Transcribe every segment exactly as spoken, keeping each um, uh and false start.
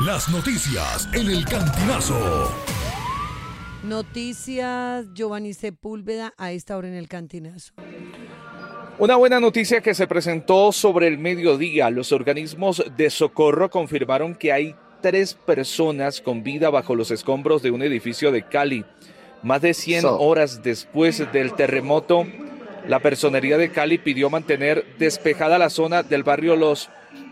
Las noticias en el Cantinazo. Noticias, Giovanni Sepúlveda, a esta hora en el Cantinazo. Una buena noticia que se presentó sobre el mediodía. Los organismos de socorro confirmaron que hay tres personas con vida bajo los escombros de un edificio de Cali. Más de cien so. horas después del terremoto, la Personería de Cali pidió mantener despejada la zona del barrio Los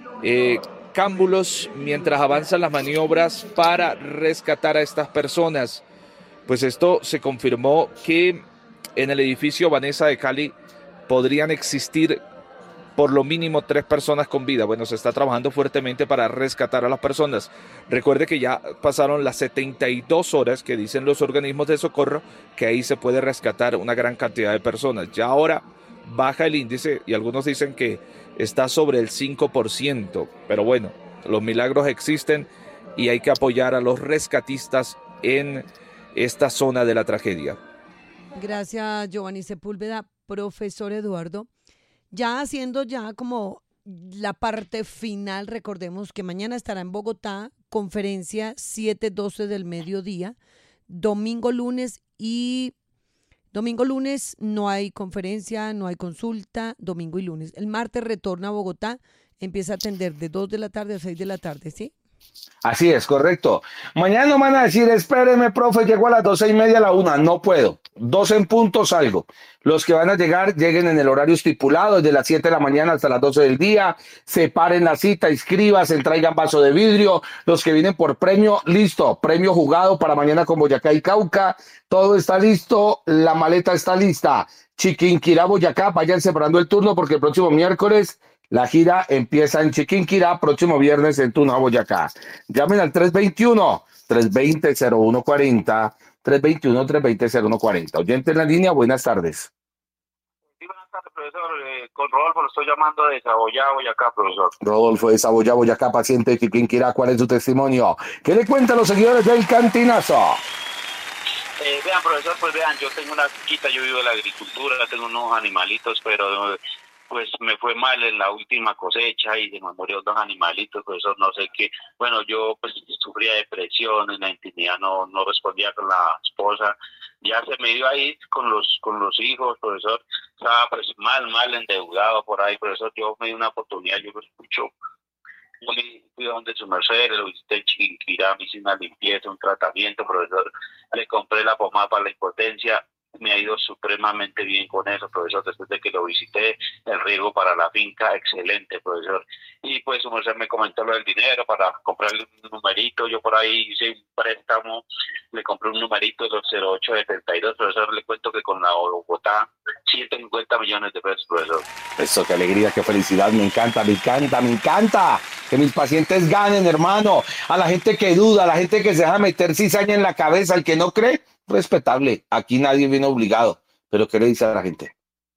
eh, Cámbulos mientras avanzan las maniobras para rescatar a estas personas. Pues esto se confirmó que en el edificio Vanessa de Cali podrían existir por lo mínimo tres personas con vida. Bueno, se está trabajando fuertemente para rescatar a las personas. Recuerde que ya pasaron las setenta y dos horas que dicen los organismos de socorro que ahí se puede rescatar una gran cantidad de personas. Ya ahora baja el índice y algunos dicen que está sobre el cinco por ciento. Pero bueno, los milagros existen y hay que apoyar a los rescatistas en esta zona de la tragedia. Gracias, Giovanni Sepúlveda. Profesor Eduardo, ya haciendo ya como la parte final, recordemos que mañana estará en Bogotá, conferencia siete doce del mediodía, domingo, lunes y domingo, lunes no hay conferencia, no hay consulta, domingo y lunes. El martes retorna a Bogotá, empieza a atender de dos de la tarde a seis de la tarde, ¿sí? Así es, correcto. Mañana no van a decir, espéreme, profe, llego a las doce y media a la una. No puedo. Doce en punto salgo. Los que van a llegar, lleguen en el horario estipulado, desde las siete de la mañana hasta las doce del día. Separen la cita, inscríbanse, traigan vaso de vidrio. Los que vienen por premio, listo. Premio jugado para mañana con Boyacá y Cauca. Todo está listo. La maleta está lista. Chiquinquirá, Boyacá, vayan separando el turno porque el próximo miércoles la gira empieza en Chiquinquirá, próximo viernes en Tuna, Boyacá. Llamen al tres veintiuno, tres veinte, cero uno cuarenta, tres veintiuno, tres veinte, cero uno cuarenta. Oyente en la línea, buenas tardes. Sí, buenas tardes, profesor. Eh, con Rodolfo lo estoy llamando de Saboyá, Boyacá, profesor. Rodolfo de Saboyá, Boyacá, paciente de Chiquinquirá, ¿cuál es su testimonio? ¿Qué le cuentan los seguidores del Cantinazo? Eh, vean, profesor, pues vean, yo tengo una finquita, yo vivo de la agricultura, tengo unos animalitos, pero pues me fue mal en la última cosecha y se me murieron dos animalitos, profesor, no sé qué. Bueno, yo pues sufría depresión, en la intimidad no, no respondía con la esposa, ya se me iba ahí con los con los hijos, profesor, estaba pues mal, mal endeudado por ahí, profesor, yo me di una oportunidad, yo lo escucho. Yo me fui a donde su merced, lo visité en Chiquinquirá, me hice una limpieza, un tratamiento, profesor, le compré la pomada para la impotencia, me ha ido supremamente bien con eso, profesor, después de que lo visité, el riego para la finca, excelente, profesor. Y pues su merced me comentó lo del dinero para comprarle un numerito, yo por ahí hice un préstamo, le compré un numerito de los cero ocho setenta y dos, profesor, le cuento que con la Bogotá, ciento cincuenta millones de pesos, profesor. Eso, qué alegría, qué felicidad, me encanta, me encanta, me encanta que mis pacientes ganen, hermano. A la gente que duda, a la gente que se deja meter cizaña en la cabeza, al que no cree, respetable, aquí nadie viene obligado, pero ¿qué le dice a la gente?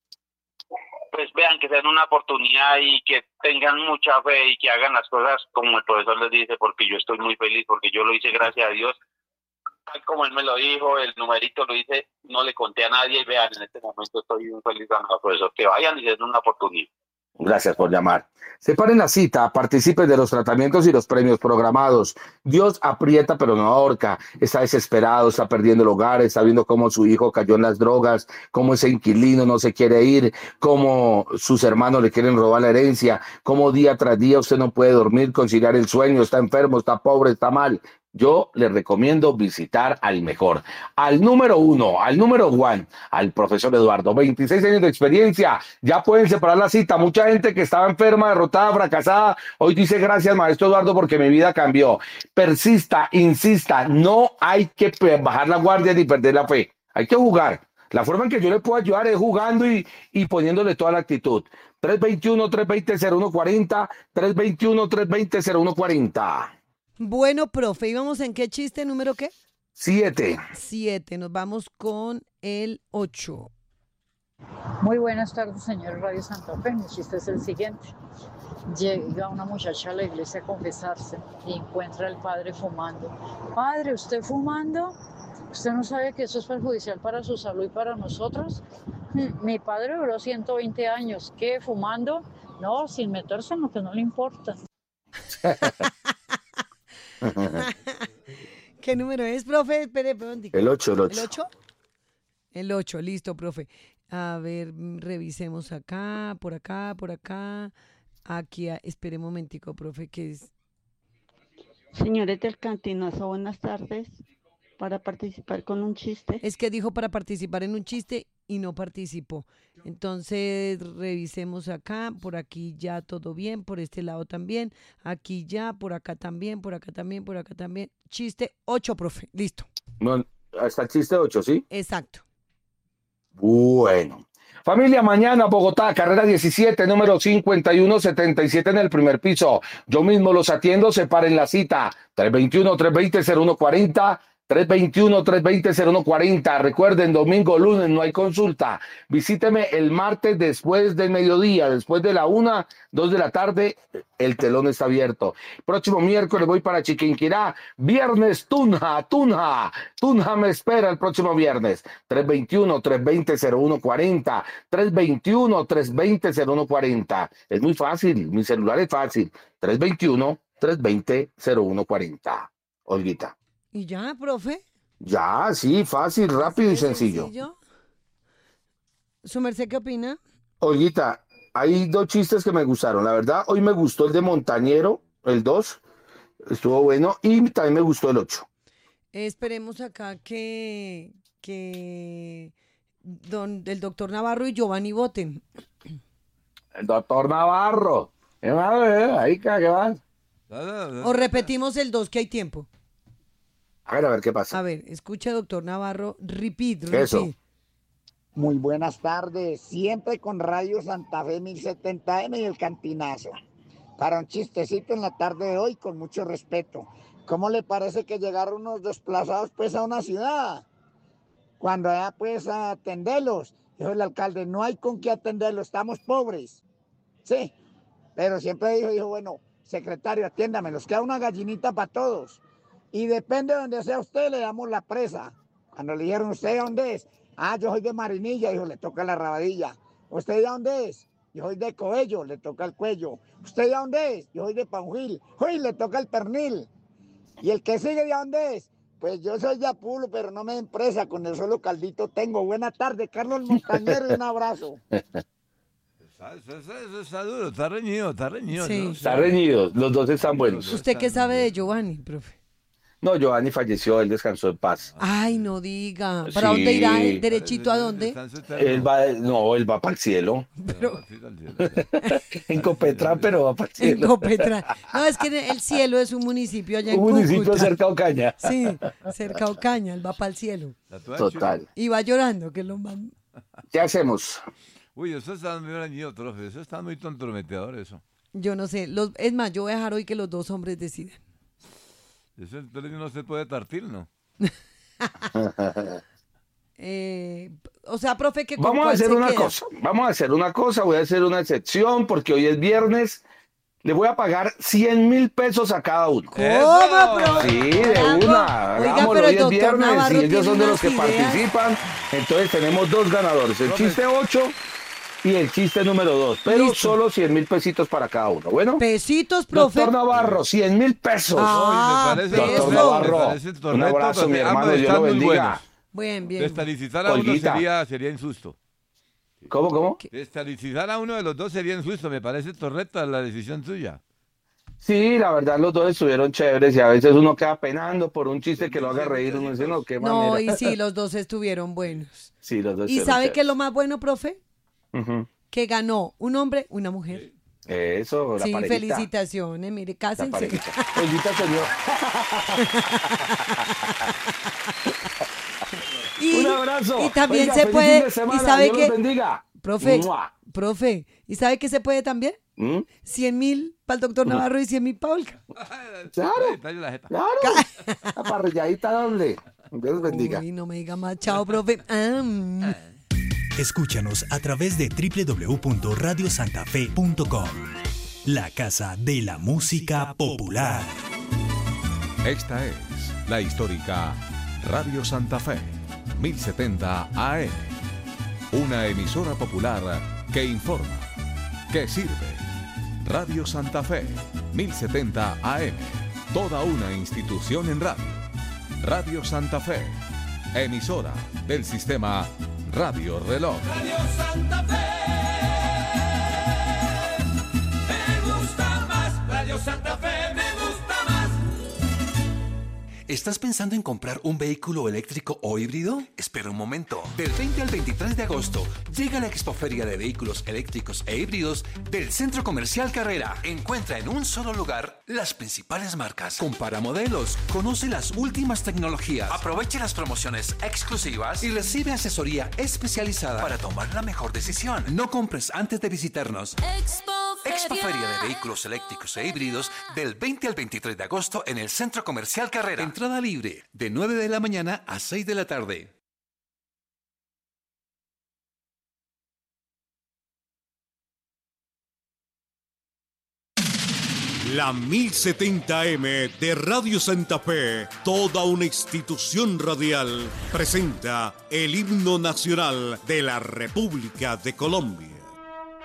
Pues vean, que sean una oportunidad y que tengan mucha fe y que hagan las cosas como el profesor les dice, porque yo estoy muy feliz, porque yo lo hice gracias a Dios, tal como él me lo dijo, el numerito lo hice, no le conté a nadie y vean, en este momento estoy muy feliz con el profesor, que vayan y den una oportunidad. Gracias por llamar. Separen la cita, participen de los tratamientos y los premios programados. Dios aprieta pero no ahorca. Está desesperado, está perdiendo el hogar, está viendo cómo su hijo cayó en las drogas, cómo ese inquilino no se quiere ir, cómo sus hermanos le quieren robar la herencia, cómo día tras día usted no puede dormir, conciliar el sueño, está enfermo, está pobre, está mal. Yo les recomiendo visitar al mejor, al número uno, al número one, al profesor Eduardo, veintiséis años de experiencia, ya pueden separar la cita. Mucha gente que estaba enferma, derrotada, fracasada, hoy dice gracias maestro Eduardo porque mi vida cambió. Persista, insista, no hay que bajar la guardia ni perder la fe, hay que jugar. La forma en que yo le puedo ayudar es jugando y, y poniéndole toda la actitud. tres veintiuno, tres veinte, cero uno cuarenta, tres veintiuno, tres veinte, cero uno cuarenta. Bueno, profe, ¿íbamos en qué chiste? ¿Número qué? Siete. Siete. Nos vamos con el ocho. Muy buenas tardes, señor Radio Santa Fe. Mi chiste es el siguiente. Llega una muchacha a la iglesia a confesarse y encuentra al padre fumando. Padre, ¿usted fumando? ¿Usted no sabe que eso es perjudicial para su salud y para nosotros? Mi padre duró ciento veinte años. ¿Qué? ¿Fumando? No, sin meterse en lo que no le importa. ¿Qué número es, profe? Espere, perdón. El ocho, el ocho. ¿El ocho? El ocho, listo, profe. A ver, mm, revisemos acá, por acá, por acá. Aquí, a- espere un momentico, profe, que es... Señores del Cantinazo, buenas tardes. Para participar con un chiste. Es que dijo para participar en un chiste y no participó. Entonces, revisemos acá, por aquí ya todo bien, por este lado también, aquí ya, por acá también, por acá también, por acá también. Chiste ocho, profe, listo. No, hasta el chiste ocho, ¿sí? Exacto. Bueno. Familia, mañana Bogotá, carrera diecisiete, número cincuenta y uno setenta y siete en el primer piso. Yo mismo los atiendo, separen la cita. tres dos uno, tres dos cero, cero uno cuatro cero. tres dos uno, tres dos cero, cero uno cuatro cero. Recuerden, domingo, lunes no hay consulta. Visíteme el martes después del mediodía, después de la una, dos de la tarde, el telón está abierto. Próximo miércoles voy para Chiquinquirá. Viernes, Tunja, Tunja. Tunja me espera el próximo viernes. tres dos uno, tres dos cero, cero uno cuatro cero. tres dos uno, tres dos cero, cero uno cuatro cero. Es muy fácil, mi celular es fácil. tres dos uno, tres dos cero, cero uno cuatro cero. Olguita. ¿Y ya, profe? Ya, sí, fácil, rápido y ¿Es sencillo. sencillo? ¿Su merced qué opina? Olguita, hay dos chistes que me gustaron. La verdad, hoy me gustó el de Montañero, el dos, estuvo bueno, y también me gustó el ocho. Esperemos acá que, que don, el doctor Navarro y Giovanni voten. El doctor Navarro. ¿Qué más, eh? Ahí, ¿qué vas? O repetimos el dos, que hay tiempo. A ver, a ver qué pasa. A ver, escucha, doctor Navarro, repeat, repeat. Eso. Muy buenas tardes, siempre con Radio Santa Fe mil setenta eme y el Cantinazo. Para un chistecito en la tarde de hoy, con mucho respeto. ¿Cómo le parece que llegaron unos desplazados pues a una ciudad? Cuando allá pues a atenderlos, dijo el alcalde, no hay con qué atenderlos, estamos pobres. Sí, pero siempre dijo, dijo, bueno, secretario, atiéndame, nos queda una gallinita para todos. Y depende de donde sea usted, le damos la presa. Cuando le dijeron, ¿usted de dónde es? Ah, yo soy de Marinilla, dijo, le toca la rabadilla. ¿Usted de dónde es? Yo soy de Coello, le toca el cuello. ¿Usted de dónde es? Yo soy de Panjil. Uy, le toca el pernil. ¿Y el que sigue de dónde es? Pues yo soy de Apulo, pero no me den presa, con el solo caldito tengo. Buena tarde, Carlos Montañero, y un abrazo. Eso, eso, eso está duro, está reñido, está reñido. Sí. ¿no? Está reñido, los dos están buenos. ¿Usted qué sabe de Giovanni, profe? No, Giovanni falleció, él descansó en paz. Ay, no diga. ¿Para Sí. dónde irá? ¿Derechito a dónde? Él va, no, él va para el cielo. Pero- En Copetrán, pero va para el En cielo. Copetrán. No, es que el cielo es un municipio allá en Un municipio Cúcuta. cerca de Ocaña. Sí, cerca de Ocaña, él va para el cielo. Total. Y va llorando, que es lo más... ¿Qué hacemos? Uy, eso está muy reñido, profe, eso está muy comprometedor, eso. Yo no sé. Los, es más, yo voy a dejar hoy que los dos hombres decidan. Eso entonces no se puede tartil, ¿no? Eh, o sea, profe, que con Vamos a cuál hacer se una queda? cosa. Vamos a hacer una cosa. Voy a hacer una excepción porque hoy es viernes. Le voy a pagar cien mil pesos a cada uno. ¿Cómo, ¡Eso! profe? Sí, de Caramba. una. Oiga, Hagámoslo, pero hoy el es doctor viernes Navarro y ellos tiene son de los que unas ideas. participan. Entonces tenemos dos ganadores. El Profe. chiste ocho y el chiste número dos. Pero Listo. solo cien mil pesitos para cada uno. Bueno. Pesitos, profe. Doctor Navarro, cien mil pesos. Ah, Oye, me parece, peso. Doctor me Navarro, parece un correcto, abrazo, profe. mi hermano, Ambos Dios están lo muy bendiga. buenos. Bien, bien. Desestabilizar a uno Olguita. sería, sería injusto. ¿Cómo, cómo? Desestabilizar a uno de los dos sería injusto, me parece correcta la decisión suya. Sí, la verdad los dos estuvieron chéveres y a veces uno queda penando por un chiste que lo haga reír, uno dice, no, qué No, manera. y sí, los dos estuvieron buenos. Sí, los dos ¿Y estuvieron sabe qué es chéveres. lo más bueno, profe? Ujú. Que ganó un hombre, una mujer. Eso, la Sí, parejita. felicitaciones, mire, La cásense. parejita. Olguita, señor. Y, Un abrazo. y también Oiga, se feliz puede, fin de semana, y sabe Dios los que, bendiga. profe, ¡Mua! profe, ¿y sabe que se puede también? ¿Mm? cien mil para el doctor Navarro y cien mil para Olga. Claro, Dale la jeta. claro. La parrilladita doble. Dios los bendiga. Uy, no me diga más, chao, profe. Ah, mm. Escúchanos a través de doble u doble u doble u punto radio santa fe punto com. La casa de la música popular. Esta es la histórica Radio Santa Fe, mil setenta A M. Una emisora popular que informa, que sirve. Radio Santa Fe, mil setenta A M. toda una institución en radio. Radio Santa Fe, emisora del sistema Radio Reloj. Radio Santa Fe, me gusta más. Radio Santa Fe, me gusta más. ¿Estás pensando en comprar un vehículo eléctrico o híbrido? Espera un momento. Del veinte al veintitrés de agosto llega la Expoferia de Vehículos Eléctricos e Híbridos del Centro Comercial Carrera. Encuentra en un solo lugar las principales marcas. Compara modelos, conoce las últimas tecnologías, aproveche las promociones exclusivas y recibe asesoría especializada para tomar la mejor decisión. No compres antes de visitarnos. Expoferia. Expoferia de Vehículos Eléctricos e Híbridos del veinte al veintitrés de agosto en el Centro Comercial Carrera. Entrada libre, de nueve de la mañana a seis de la tarde. La mil setenta eme de Radio Santa Fe, toda una institución radial, presenta el himno nacional de la República de Colombia.